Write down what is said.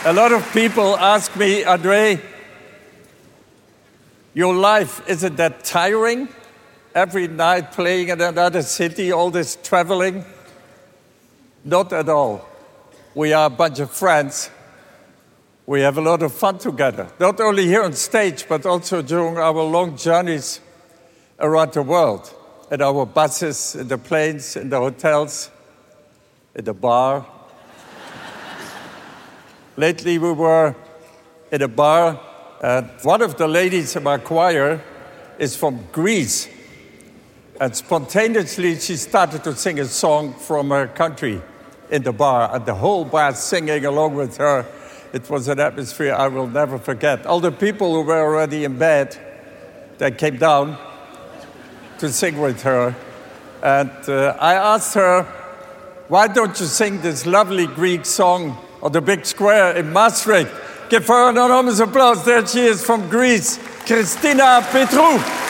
A lot of people ask me, Andre, your life, isn't that tiring? Every night playing in another city, all this traveling? Not at all. We are a bunch of friends. We have a lot of fun together, not only here on stage, but also during our long journeys around the world, in our buses, in the planes, in the hotels, in the bar. Lately we were in a bar, and one of the ladies in my choir is from Greece. And spontaneously she started to sing a song from her country in the bar, and the whole bar singing along with her. It was an atmosphere I will never forget. All the people who were already in bed, they came down to sing with her. And I asked her, why don't you sing this lovely Greek song on the big square in Maastricht? Give her an enormous applause. There she is from Greece, Christina Petrou.